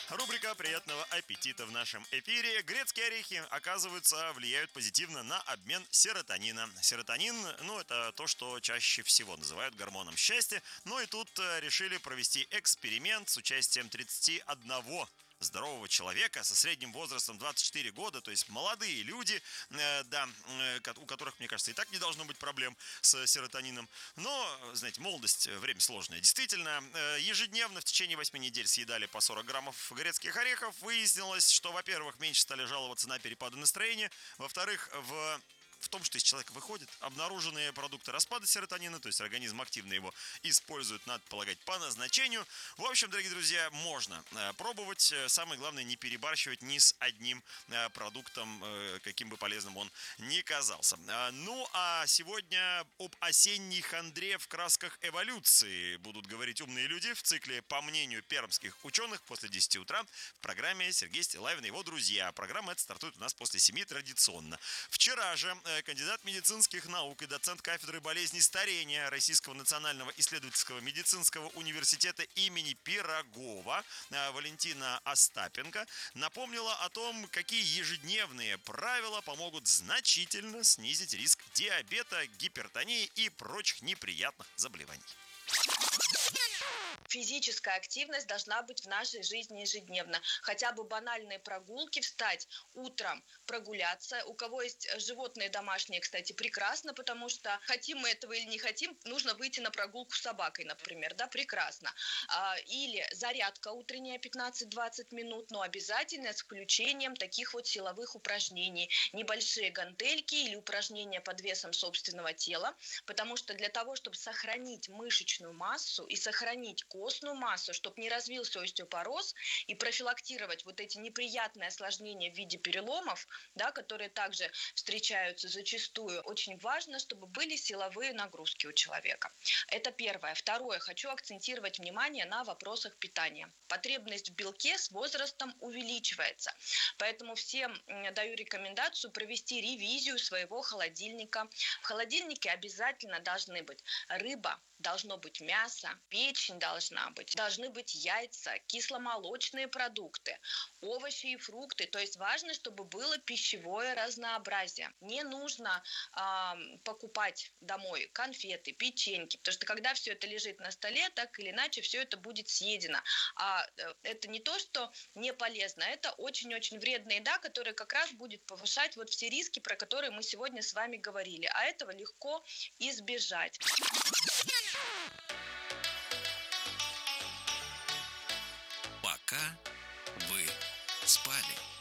Рубрика «Приятного аппетита» в нашем эфире. Грецкие орехи, оказывается, влияют позитивно на обмен серотонина. Серотонин, это то, что чаще всего называют гормоном счастья. И тут решили провести эксперимент с участием 31 здорового человека со средним возрастом 24 года, то есть молодые люди, у которых, мне кажется, и так не должно быть проблем с серотонином. Но, знаете, молодость, время сложное. Действительно, ежедневно в течение 8 недель съедали по 40 граммов грецких орехов. Выяснилось, что, во-первых, меньше стали жаловаться на перепады настроения. Во-вторых, в том, что из человека выходит обнаруженные продукты распада серотонина, то есть организм активно его использует, надо полагать, по назначению. В общем, дорогие друзья, можно пробовать. Самое главное, не перебарщивать ни с одним продуктом, каким бы полезным он ни казался. А сегодня об осенней хандре в красках эволюции будут говорить умные люди в цикле «По мнению пермских ученых» после 10 утра в программе Сергей Стилавин и его друзья. Программа эта стартует у нас после 7 традиционно. Вчера же кандидат медицинских наук и доцент кафедры болезней старения Российского национального исследовательского медицинского университета имени Пирогова Валентина Остапенко напомнила о том, какие ежедневные правила помогут значительно снизить риск диабета, гипертонии и прочих неприятных заболеваний. Физическая активность должна быть в нашей жизни ежедневно. Хотя бы банальные прогулки, встать утром, прогуляться. У кого есть животные домашние, кстати, прекрасно, потому что хотим мы этого или не хотим, нужно выйти на прогулку с собакой, например, прекрасно. Или зарядка утренняя 15-20 минут, но обязательно с включением таких вот силовых упражнений. Небольшие гантельки или упражнения под весом собственного тела, потому что для того, чтобы сохранить мышечную массу и сохранить костную массу, чтобы не развился остеопороз и профилактировать вот эти неприятные осложнения в виде переломов, которые также встречаются зачастую, очень важно, чтобы были силовые нагрузки у человека. Это первое. Второе. Хочу акцентировать внимание на вопросах питания. Потребность в белке с возрастом увеличивается. Поэтому всем даю рекомендацию провести ревизию своего холодильника. В холодильнике обязательно должны быть рыба, должно быть мясо, печень должна быть, должны быть яйца, кисломолочные продукты, овощи и фрукты. То есть важно, чтобы было пищевое разнообразие. Не нужно покупать домой конфеты, печеньки, потому что когда все это лежит на столе, так или иначе все это будет съедено. А это не то, что не полезно, это очень-очень вредная еда, которая как раз будет повышать вот все риски, про которые мы сегодня с вами говорили. А этого легко избежать. Пока вы спали.